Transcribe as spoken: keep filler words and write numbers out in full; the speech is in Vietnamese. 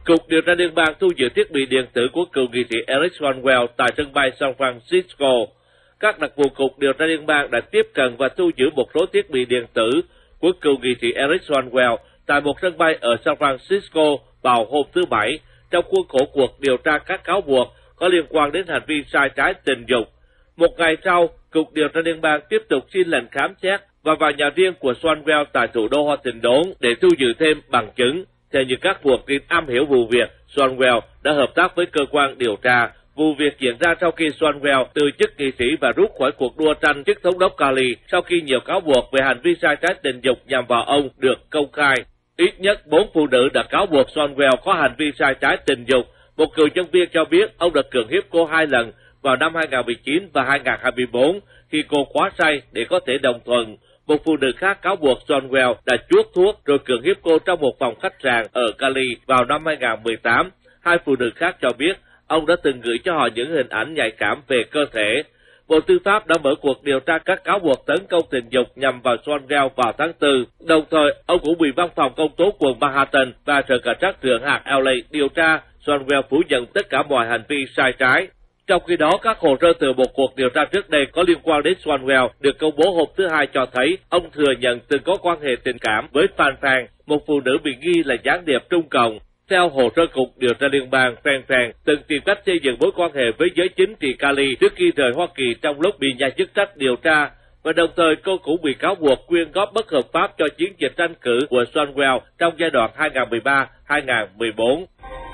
Cục điều tra liên bang thu giữ thiết bị điện tử của cựu nghị sĩ Eric Swalwell tại sân bay San Francisco. Các đặc vụ Cục điều tra liên bang đã tiếp cận và thu giữ một số thiết bị điện tử của cựu nghị sĩ Eric Swalwell tại một sân bay ở San Francisco vào hôm thứ Bảy, trong khuôn khổ cuộc điều tra các cáo buộc có liên quan đến hành vi sai trái tình dục. Một ngày sau, Cục điều tra liên bang tiếp tục xin lệnh khám xét và vào nhà riêng của Swalwell tại thủ đô Washington để thu giữ thêm bằng chứng. Theo như các nguồn tin am hiểu vụ việc, Swalwell đã hợp tác với cơ quan điều tra. Vụ việc diễn ra sau khi Swalwell từ chức nghị sĩ và rút khỏi cuộc đua tranh chức thống đốc Cali sau khi nhiều cáo buộc về hành vi sai trái tình dục nhằm vào ông được công khai. Ít nhất bốn phụ nữ đã cáo buộc Swalwell có hành vi sai trái tình dục. Một cựu nhân viên cho biết ông đã cưỡng hiếp cô hai lần vào năm hai nghìn không trăm mười chín và hai nghìn không trăm hai mươi bốn khi cô quá say để có thể đồng thuận. Một phụ nữ khác cáo buộc Swalwell đã chuốc thuốc rồi cưỡng hiếp cô trong một phòng khách sạn ở Cali vào năm hai nghìn không trăm mười tám. Hai phụ nữ khác cho biết ông đã từng gửi cho họ những hình ảnh nhạy cảm về cơ thể. Bộ Tư pháp đã mở cuộc điều tra các cáo buộc tấn công tình dục nhằm vào Swalwell vào tháng tư. Đồng thời, ông cũng bị văn phòng công tố quận Manhattan và sở cảnh sát trưởng hạt L A điều tra. Swalwell phủ nhận tất cả mọi hành vi sai trái. Trong khi đó, các hồ sơ từ một cuộc điều tra trước đây có liên quan đến Swalwell được công bố hôm thứ Hai cho thấy ông thừa nhận từng có quan hệ tình cảm với Fan Fan, một phụ nữ bị nghi là gián điệp Trung Cộng. Theo hồ sơ Cục điều tra liên bang, Fan Fan từng tìm cách xây dựng mối quan hệ với giới chính trị Cali trước khi rời Hoa Kỳ trong lúc bị nhà chức trách điều tra, và đồng thời cô cũng bị cáo buộc quyên góp bất hợp pháp cho chiến dịch tranh cử của Swalwell trong giai đoạn hai nghìn không trăm mười ba đến hai nghìn không trăm mười bốn.